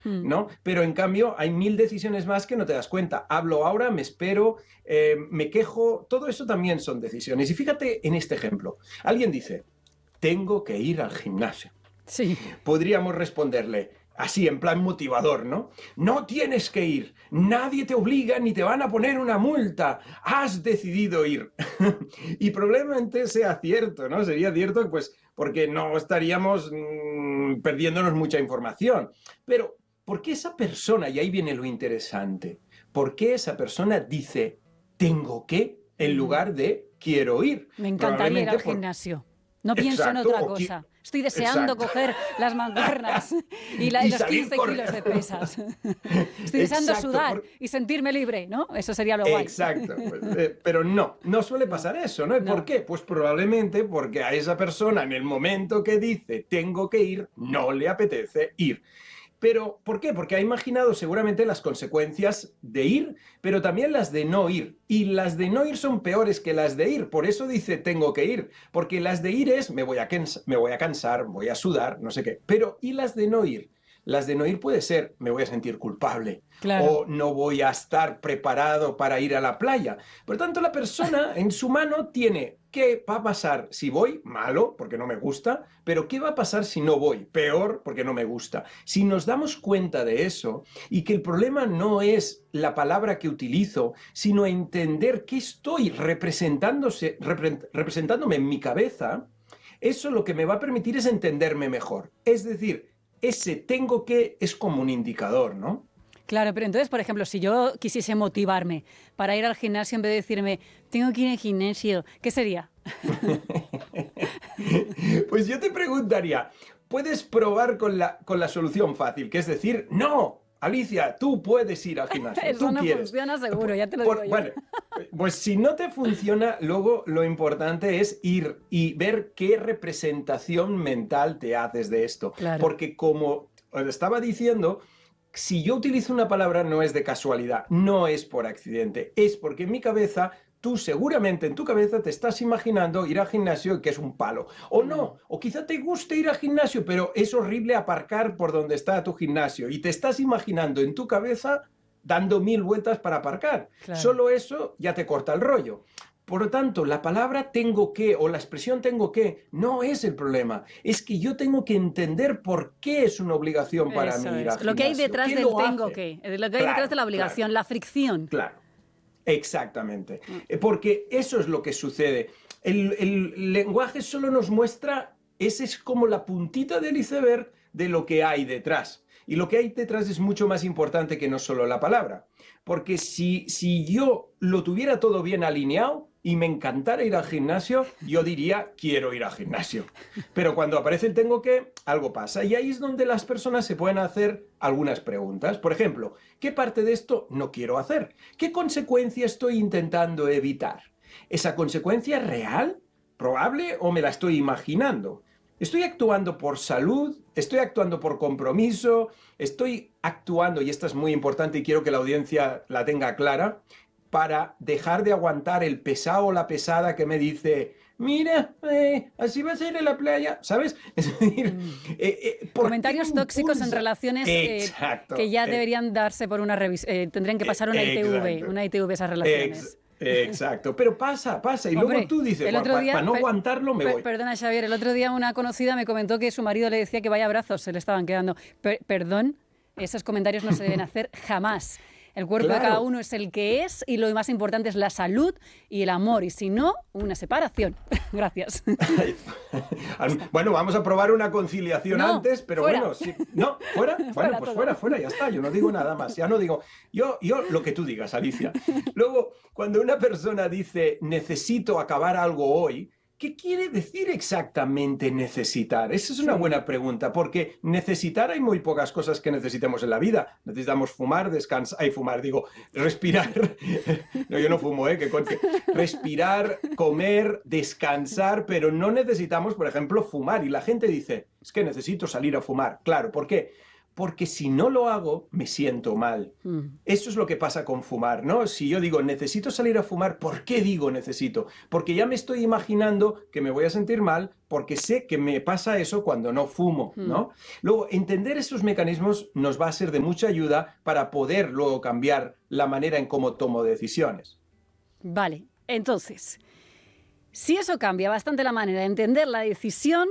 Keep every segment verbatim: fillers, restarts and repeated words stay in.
Mm. ¿no? Pero en cambio hay mil decisiones más que no te das cuenta. Hablo ahora, me espero, eh, me quejo, todo eso también son decisiones. Y fíjate en este ejemplo. Alguien dice, tengo que ir al gimnasio. Sí. Podríamos responderle así, en plan motivador, ¿no? No tienes que ir, nadie te obliga ni te van a poner una multa, has decidido ir. Y probablemente sea cierto, ¿no? Sería cierto, pues, porque no estaríamos mmm, perdiéndonos mucha información. Pero, ¿por qué esa persona, y ahí viene lo interesante, por qué esa persona dice, tengo que, en lugar de quiero ir? Me encantaría ir al por... gimnasio. No pienso en Exacto, otra o qui- cosa. Estoy deseando Exacto. coger las mancuernas y, la- y Y los salir quince corriendo. kilos de pesas. Estoy deseando Exacto, sudar por- y sentirme libre, ¿no? Eso sería lo guay. Exacto, pues, eh, pero no, no suele pasar eso, ¿no? ¿Y por No. qué? Pues probablemente porque a esa persona en el momento que dice tengo que ir, no le apetece ir. Pero, ¿por qué? Porque ha imaginado seguramente las consecuencias de ir, pero también las de no ir. Y las de no ir son peores que las de ir. Por eso dice tengo que ir. Porque las de ir es me voy a, cansa- me voy a cansar, voy a sudar, no sé qué. Pero, ¿y las de no ir? Las de no ir puede ser me voy a sentir culpable. Claro. O no voy a estar preparado para ir a la playa. Por tanto, la persona en su mano tiene qué va a pasar si voy, malo, porque no me gusta, pero qué va a pasar si no voy, peor, porque no me gusta. Si nos damos cuenta de eso y que el problema no es la palabra que utilizo, sino entender qué estoy representándose, repre- representándome en mi cabeza, eso lo que me va a permitir es entenderme mejor. Es decir, ese tengo que es como un indicador, ¿no? Claro, pero entonces, por ejemplo, si yo quisiese motivarme para ir al gimnasio en vez de decirme, tengo que ir al gimnasio, ¿qué sería? Pues yo te preguntaría, ¿puedes probar con la, con la solución fácil? Que es decir, no, Alicia, tú puedes ir al gimnasio. Eso tú no quieres. funciona seguro, ya te lo Por- digo yo. Vale, pues si no te funciona, luego lo importante es ir y ver qué representación mental te haces de esto. Claro. Porque como os estaba diciendo, si yo utilizo una palabra no es de casualidad, no es por accidente, es porque en mi cabeza, tú seguramente en tu cabeza te estás imaginando ir al gimnasio que es un palo. O no, o quizá te guste ir al gimnasio, pero es horrible aparcar por donde está tu gimnasio y te estás imaginando en tu cabeza dando mil vueltas para aparcar. Claro. Solo eso ya te corta el rollo. Por lo tanto, la palabra tengo que o la expresión tengo que no es el problema. Es que yo tengo que entender por qué es una obligación para Eso mí ir es. al Lo que hay gimnasio. detrás ¿Qué del lo tengo hace? que, lo que hay Claro, detrás de la obligación, claro. la fricción. Claro, exactamente. Eh, Porque eso es lo que sucede. El, el lenguaje solo nos muestra, ese es como la puntita del iceberg de lo que hay detrás. Y lo que hay detrás es mucho más importante que no solo la palabra. Porque si, si yo lo tuviera todo bien alineado y me encantara ir al gimnasio, yo diría, quiero ir al gimnasio. Pero cuando aparece el tengo que, algo pasa. Y ahí es donde las personas se pueden hacer algunas preguntas. Por ejemplo, ¿qué parte de esto no quiero hacer? ¿Qué consecuencia estoy intentando evitar? ¿Esa consecuencia es real, probable o me la estoy imaginando? ¿Estoy actuando por salud? ¿Estoy actuando por compromiso? ¿Estoy actuando, y esta es muy importante y quiero que la audiencia la tenga clara, para dejar de aguantar el pesado o la pesada que me dice, mira, eh, así va a ser en la playa, ¿sabes? Es decir, eh, eh, ¿por Comentarios qué me tóxicos en impulsa? relaciones eh, Exacto, que ya eh, deberían darse por una revisión, eh, tendrían que pasar una I T V, exacto. una I T V esas relaciones. Ex- exacto, pero pasa, pasa, y Hombre, luego tú dices, el bueno, otro para día, no per- aguantarlo me per- voy. Perdona, Xavier, el otro día una conocida me comentó que su marido le decía que vaya brazos se le estaban quedando. Per- perdón, esos comentarios no se deben hacer jamás. El cuerpo Claro. de cada uno es el que es y lo más importante es la salud y el amor. Y si no, una separación. Gracias. Bueno, vamos a probar una conciliación No, antes, pero fuera. bueno, sí. No, fuera, bueno, Fuera pues todo. fuera, fuera, ya está, yo no digo nada más, ya no digo, yo, yo lo que tú digas, Alicia. Luego, cuando una persona dice necesito acabar algo hoy, ¿qué quiere decir exactamente necesitar? Esa es una Sí. buena pregunta, porque necesitar hay muy pocas cosas que necesitemos en la vida. Necesitamos fumar, descansar, ay, fumar, digo, respirar. No, yo no fumo, ¿eh? Que conste. Respirar, comer, descansar, pero no necesitamos, por ejemplo, fumar. Y la gente dice, es que necesito salir a fumar. Claro, ¿por qué? porque si no lo hago, me siento mal. Mm. Eso es lo que pasa con fumar, ¿no? Si yo digo, necesito salir a fumar, ¿por qué digo necesito? Porque ya me estoy imaginando que me voy a sentir mal porque sé que me pasa eso cuando no fumo, ¿no? Mm. Luego, entender esos mecanismos nos va a ser de mucha ayuda para poder luego cambiar la manera en cómo tomo decisiones. Vale, entonces, si eso cambia bastante la manera de entender la decisión,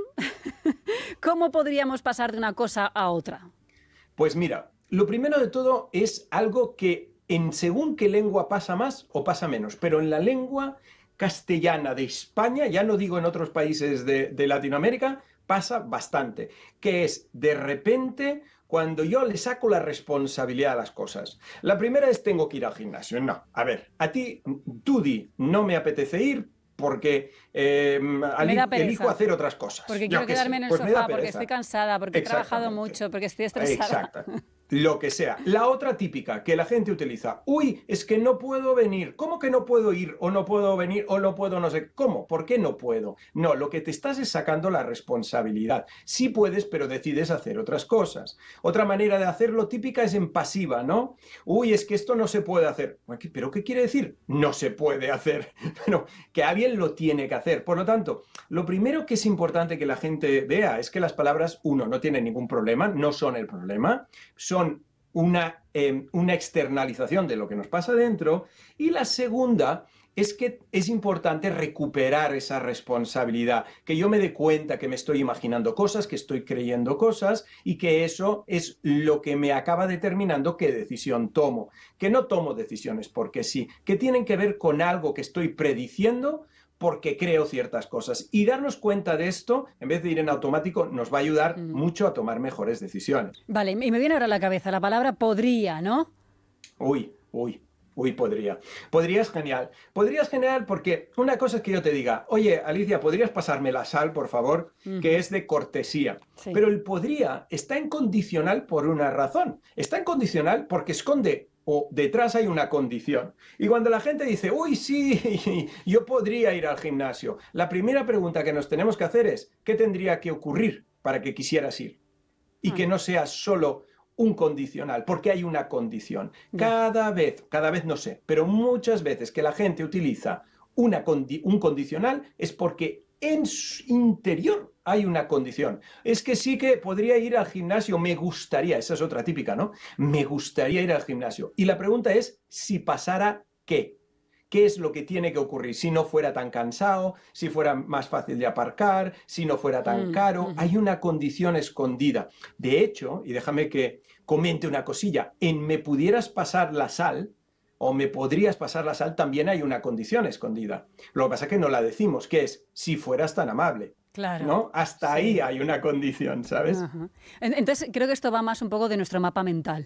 ¿cómo podríamos pasar de una cosa a otra? Pues mira, lo primero de todo es algo que en según qué lengua pasa más o pasa menos, pero en la lengua castellana de España, ya no digo en otros países de, de Latinoamérica, pasa bastante, que es de repente cuando yo le saco la responsabilidad a las cosas. La primera es tengo que ir al gimnasio. No, a ver, a ti, tú di, no me apetece ir, porque eh, elijo hacer otras cosas. Porque quiero quedarme sé. en el pues sofá, porque estoy cansada, porque he trabajado mucho, porque estoy estresada. Exacto. Lo que sea. La otra típica que la gente utiliza. Uy, es que no puedo venir. ¿Cómo que no puedo ir? O no puedo venir, o no puedo no sé. ¿Cómo? ¿Por qué no puedo? No, lo que te estás es sacando la responsabilidad. Sí puedes, pero decides hacer otras cosas. Otra manera de hacerlo típica es en pasiva, ¿no? Uy, es que esto no se puede hacer. ¿Pero qué quiere decir? No se puede hacer. Bueno, que alguien lo tiene que hacer. Por lo tanto, lo primero que es importante que la gente vea es que las palabras, uno, no tienen ningún problema, no son el problema, son Una, eh, una externalización de lo que nos pasa dentro, y la segunda es que es importante recuperar esa responsabilidad, que yo me dé cuenta que me estoy imaginando cosas, que estoy creyendo cosas y que eso es lo que me acaba determinando qué decisión tomo, que no tomo decisiones porque sí, que tienen que ver con algo que estoy prediciendo porque creo ciertas cosas. Y darnos cuenta de esto, en vez de ir en automático, nos va a ayudar mm. mucho a tomar mejores decisiones. Vale, y me viene ahora a la cabeza la palabra podría, ¿no? Uy, uy, uy, podría. Podría es genial. Podría es genial porque una cosa es que yo te diga, oye, Alicia, ¿podrías pasarme la sal, por favor? Mm. Que es de cortesía. Sí. Pero el podría está en condicional por una razón. Está en condicional porque esconde o detrás hay una condición. Y cuando la gente dice, uy, sí, yo podría ir al gimnasio, la primera pregunta que nos tenemos que hacer es, ¿qué tendría que ocurrir para que quisieras ir? Y ah. que no sea solo un condicional, porque hay una condición. Cada vez, cada vez no sé, pero muchas veces que la gente utiliza una condi- un condicional es porque en su interior hay una condición. Es que sí que podría ir al gimnasio, me gustaría, esa es otra típica, ¿no? Me gustaría ir al gimnasio. Y la pregunta es, si pasara, ¿qué? ¿Qué es lo que tiene que ocurrir? Si no fuera tan cansado, si fuera más fácil de aparcar, si no fuera tan caro, mm-hmm. hay una condición escondida. De hecho, y déjame que comente una cosilla, en me pudieras pasar la sal, o me podrías pasar la sal, también hay una condición escondida. Lo que pasa es que no la decimos, que es, si fueras tan amable. Claro. ¿No? Hasta sí. ahí hay una condición, ¿sabes? Uh-huh. Entonces, creo que esto va más un poco de nuestro mapa mental.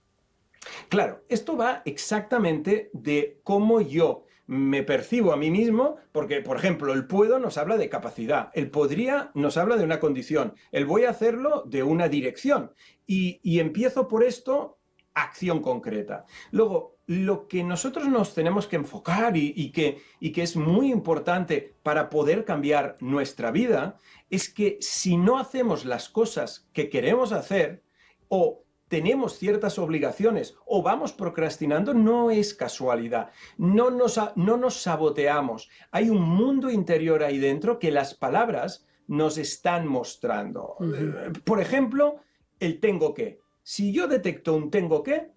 Claro, esto va exactamente de cómo yo me percibo a mí mismo, porque, por ejemplo, el puedo nos habla de capacidad, el podría nos habla de una condición, el voy a hacerlo de una dirección. Y, y empiezo por esto, acción concreta. Luego, lo que nosotros nos tenemos que enfocar y, y, que, y que es muy importante para poder cambiar nuestra vida es que si no hacemos las cosas que queremos hacer o tenemos ciertas obligaciones o vamos procrastinando, no es casualidad. No nos, no nos saboteamos. Hay un mundo interior ahí dentro que las palabras nos están mostrando. Uh-huh. Por ejemplo, el tengo que. Si yo detecto un tengo que,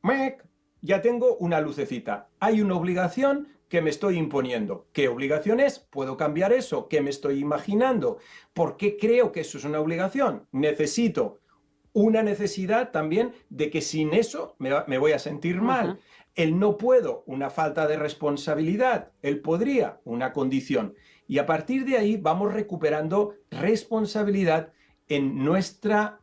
ya tengo una lucecita. Hay una obligación que me estoy imponiendo. ¿Qué obligación es? ¿Puedo cambiar eso? ¿Qué me estoy imaginando? ¿Por qué creo que eso es una obligación? Necesito una necesidad también de que sin eso me, me voy a sentir mal. Uh-huh. El no puedo, una falta de responsabilidad. El podría, una condición. Y a partir de ahí vamos recuperando responsabilidad en nuestra,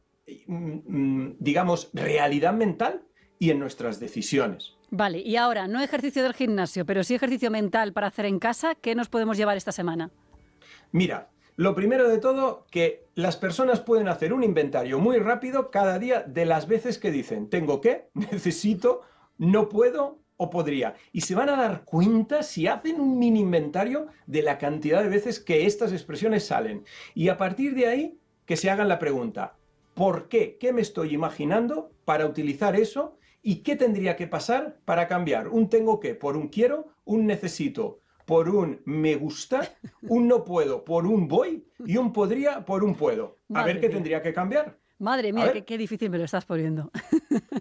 digamos, realidad mental y en nuestras decisiones. Vale, y ahora, no ejercicio del gimnasio, pero sí ejercicio mental para hacer en casa. ¿Qué nos podemos llevar esta semana? Mira, lo primero de todo, que las personas pueden hacer un inventario muy rápido cada día de las veces que dicen tengo que, necesito, no puedo o podría. Y se van a dar cuenta, si hacen un mini inventario, de la cantidad de veces que estas expresiones salen. Y a partir de ahí, que se hagan la pregunta, ¿por qué? ¿Qué me estoy imaginando para utilizar eso? ¿Y qué tendría que pasar para cambiar? Un tengo que por un quiero, un necesito por un me gusta, un no puedo por un voy y un podría por un puedo. A Madre ver qué mía. tendría que cambiar. Madre A mía, qué, ver. qué difícil me lo estás poniendo.